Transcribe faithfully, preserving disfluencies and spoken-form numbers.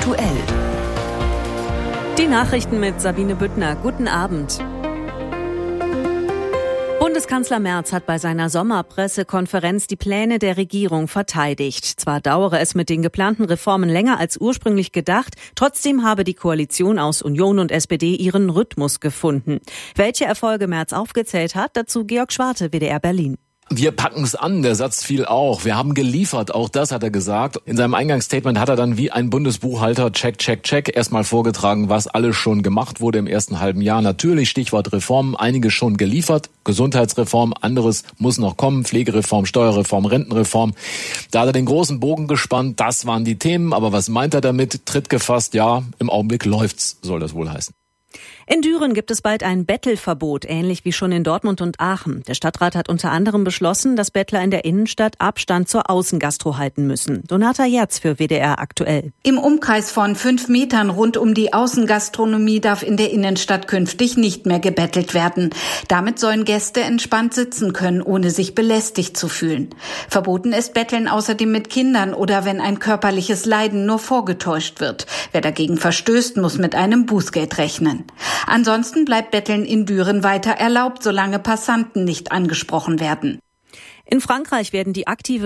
aktuell. Die Nachrichten mit Sabine Büttner. Guten Abend. Bundeskanzler Merz hat bei seiner Sommerpressekonferenz die Pläne der Regierung verteidigt. Zwar dauere es mit den geplanten Reformen länger als ursprünglich gedacht, trotzdem habe die Koalition aus Union und S P D ihren Rhythmus gefunden. Welche Erfolge Merz aufgezählt hat, dazu Georg Schwarte, W D R Berlin. Wir packen's an, der Satz fiel auch. Wir haben geliefert, auch das hat er gesagt. In seinem Eingangsstatement hat er dann wie ein Bundesbuchhalter check, check, check erstmal vorgetragen, was alles schon gemacht wurde im ersten halben Jahr. Natürlich Stichwort Reformen, einige schon geliefert. Gesundheitsreform, anderes muss noch kommen. Pflegereform, Steuerreform, Rentenreform. Da hat er den großen Bogen gespannt, das waren die Themen. Aber was meint er damit? Tritt gefasst, ja, im Augenblick läuft's, soll das wohl heißen. In Düren gibt es bald ein Bettelverbot, ähnlich wie schon in Dortmund und Aachen. Der Stadtrat hat unter anderem beschlossen, dass Bettler in der Innenstadt Abstand zur Außengastro halten müssen. Donata Jerz für W D R aktuell. Im Umkreis von fünf Metern rund um die Außengastronomie darf in der Innenstadt künftig nicht mehr gebettelt werden. Damit sollen Gäste entspannt sitzen können, ohne sich belästigt zu fühlen. Verboten ist Betteln außerdem mit Kindern oder wenn ein körperliches Leiden nur vorgetäuscht wird. Wer dagegen verstößt, muss mit einem Bußgeld rechnen. Ansonsten bleibt Betteln in Düren weiter erlaubt, solange Passanten nicht angesprochen werden. In Frankreich werden die aktive